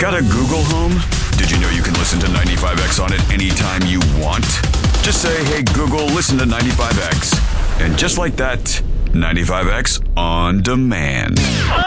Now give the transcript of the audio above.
Got a Google Home? Did you know you can listen to 95X on it anytime you want? Just say, hey, Google, listen to 95X. And just like that, 95X on demand.